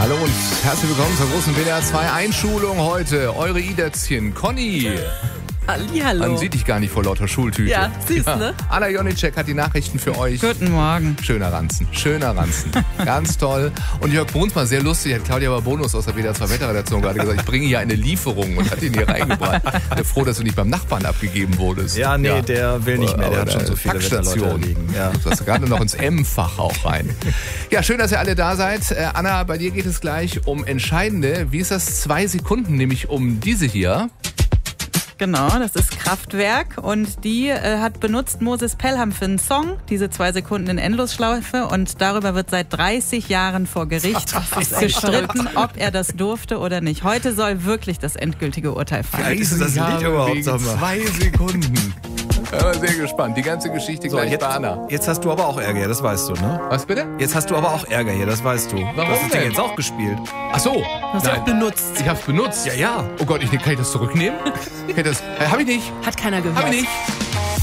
Hallo und herzlich willkommen zur großen WDR 2 Einschulung heute. Eure Idätzchen, Conny. Hallihallo. Man sieht dich gar nicht vor lauter Schultüte. Ja, süß, ne? Anna Jonicek hat die Nachrichten für euch. Guten Morgen. Schöner Ranzen. Ganz toll. Und Jörg Brunsmann, sehr lustig, hat Claudia Babonus aus der WDR 2 Wetterredaktion gerade gesagt, ich bringe hier eine Lieferung und hat ihn hier reingebracht. Ich bin froh, dass du nicht beim Nachbarn abgegeben wurdest. Ja, nee, der will nicht mehr, der hat schon so viele Packstation. liegen. Ja. Du hast gerade noch ins M-Fach auch rein. Ja, schön, dass ihr alle da seid. Anna, bei dir geht es gleich um entscheidende, wie ist das, 2 Sekunden, nämlich um diese hier. Genau, das ist Kraftwerk und die hat benutzt Moses Pelham für einen Song, diese 2 Sekunden in Endlosschleife, und darüber wird seit 30 Jahren vor Gericht gestritten, ob er das durfte oder nicht. Heute soll wirklich das endgültige Urteil fallen. Wie ist das Lied überhaupt? Wegen 2 Sekunden. Ich bin sehr gespannt. Die ganze Geschichte gleich bei Anna. Jetzt hast du aber auch Ärger hier, das weißt du, ne? Was bitte? Jetzt hast du aber auch Ärger hier, das weißt du. Warum Du hast das Ding denn? jetzt auch gespielt. Ach so. Hast du auch benutzt? Ich hab's benutzt. Ja. Oh Gott, kann ich das zurücknehmen? Kann ich das? Hab ich nicht. Hat keiner gehört. Hab ich nicht.